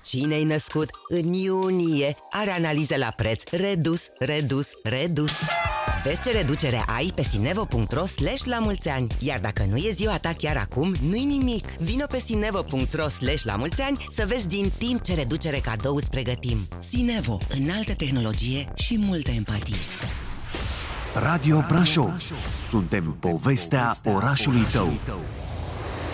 Cine-i născut în iunie are analiză la preț redus, redus, redus. Vezi ce reducere ai pe sinevo.ro/lamulțeani. Iar dacă nu e ziua ta chiar acum, nu-i nimic. Vino pe sinevo.ro/lamulțeani să vezi din timp ce reducere cadou îți pregătim. Sinevo, înaltă tehnologie și multă empatie. Radio Brașov. Suntem povestea orașului tău.